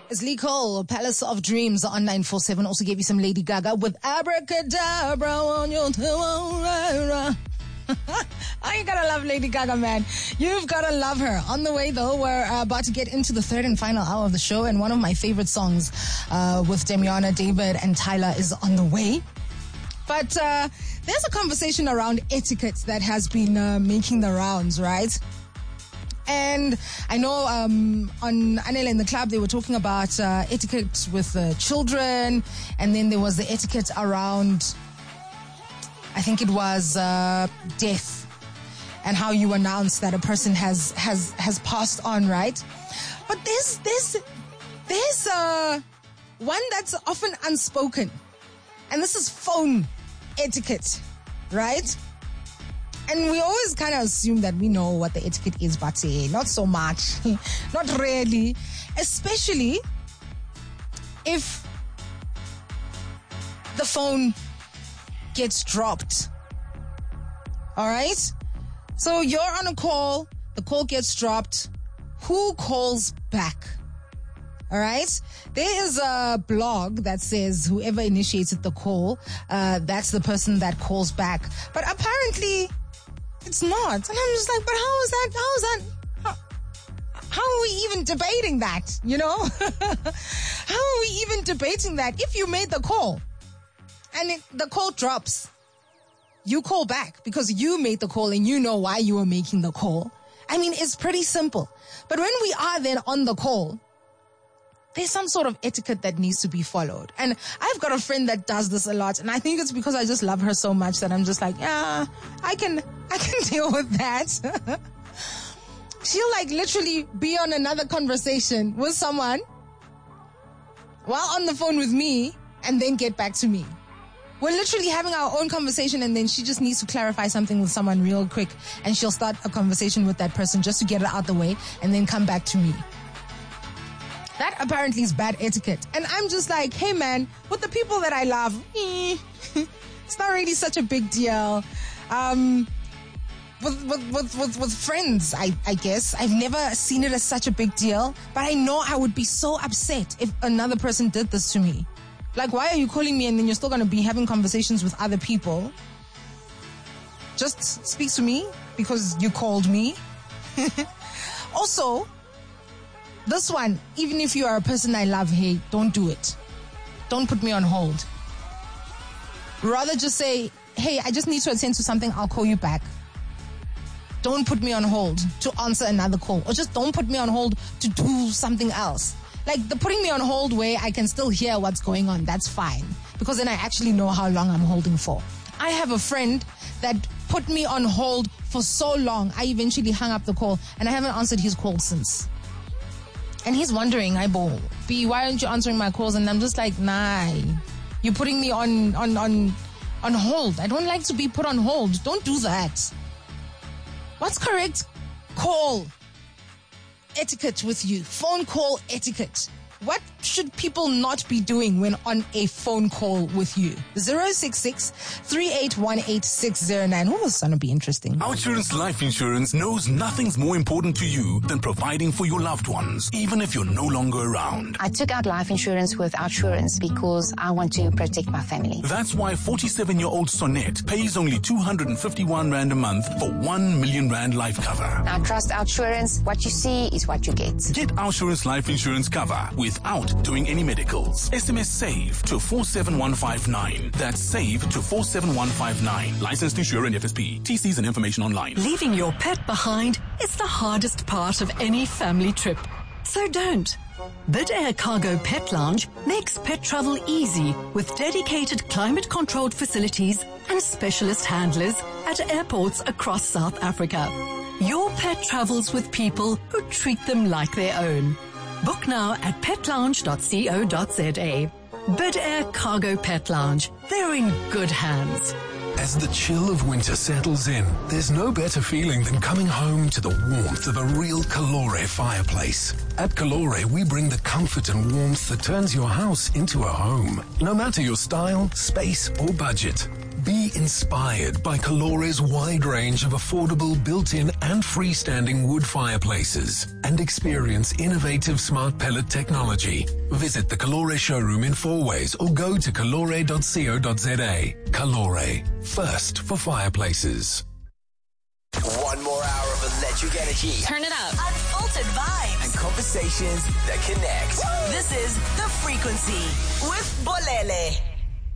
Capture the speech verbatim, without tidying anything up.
It's Lee Cole, Palace of Dreams on nine four seven. Also gave you some Lady Gaga with Abracadabra on your tomorrow. Oh, you gotta love Lady Gaga, man. You've gotta love her. On the way, though, we're uh, about to get into the third and final hour of the show, and one of my favorite songs uh, with Damiana, David, and Tyler is on the way. But uh, there's a conversation around etiquette that has been uh, making the rounds, right? And I know um, on Anele in the Club, they were talking about uh, etiquette with uh, children. And then there was the etiquette around, I think it was uh, death, and how you announce that a person has has has passed on, right? But there's, there's, there's uh, one that's often unspoken. And this is phone etiquette, right? And we always kind of assume that we know what the etiquette is, but uh, not so much. Not really. Especially if the phone gets dropped. All right? So you're on a call, the call gets dropped. Who calls back? All right? There is a blog that says whoever initiated the call, uh, that's the person that calls back. But apparently, it's not. And I'm just like, but how is that? How is that? How, how are we even debating that? You know? How are we even debating that? If you made the call and it, the call drops, you call back because you made the call and you know why you were making the call. I mean, it's pretty simple. But when we are then on the call, there's some sort of etiquette that needs to be followed. And I've got a friend that does this a lot. And I think it's because I just love her so much that I'm just like, yeah, I can, I can deal with that. She'll like literally be on another conversation with someone while on the phone with me and then get back to me. We're literally having our own conversation and then she just needs to clarify something with someone real quick. And she'll start a conversation with that person just to get it out the way and then come back to me. That apparently is bad etiquette. And I'm just like, hey man, with the people that I love, eh, it's not really such a big deal. Um, with, with, with, with, with friends, I, I guess, I've never seen it as such a big deal. But I know I would be so upset if another person did this to me. Like, why are you calling me and then you're still going to be having conversations with other people? Just speak to me because you called me. Also, this one, even if you are a person I love, hey, don't do it. Don't put me on hold. Rather just say, hey, I just need to attend to something. I'll call you back. Don't put me on hold to answer another call. Or just don't put me on hold to do something else. Like the putting me on hold where I can still hear what's going on, that's fine. Because then I actually know how long I'm holding for. I have a friend that put me on hold for so long, I eventually hung up the call and I haven't answered his call since. And he's wondering, Aibo, B, why aren't you answering my calls? And I'm just like, nah, you're putting me on, on, on, on hold. I don't like to be put on hold. Don't do that. What's correct call etiquette with you? Phone call etiquette. What should people not be doing when on a phone call with you? zero six six, three eight one, eight six zero nine. Oh, this is going to be interesting. OUTsurance Life Insurance knows nothing's more important to you than providing for your loved ones, even if you're no longer around. I took out life insurance with OUTsurance because I want to protect my family. That's why forty-seven-year-old Sonette pays only two hundred fifty-one rand a month for one million rand life cover. I trust OUTsurance. What you see is what you get. Get OUTsurance Life Insurance cover without doing any medicals. S M S SAVE to four seven one five nine. That's SAVE to four seven one five nine. Licensed insurer and F S P. T Cs and information online. Leaving your pet behind is the hardest part of any family trip. So don't. Bid Air Cargo Pet Lounge makes pet travel easy with dedicated climate-controlled facilities and specialist handlers at airports across South Africa. Your pet travels with people who treat them like their own. Book now at pet lounge dot co dot za. Bid Air Cargo Pet Lounge. They're in good hands. As the chill of winter settles in, there's no better feeling than coming home to the warmth of a real Calore fireplace. At Calore, we bring the comfort and warmth that turns your house into a home, no matter your style, space, or budget. Be inspired by Calore's wide range of affordable built-in and freestanding wood fireplaces and experience innovative smart pellet technology. Visit the Calore showroom in Fourways or go to calore dot co dot za. Calore, first for fireplaces. One more hour of electric energy. Turn it up. Unfiltered vibes. And conversations that connect. This is The Frequency with Bolele.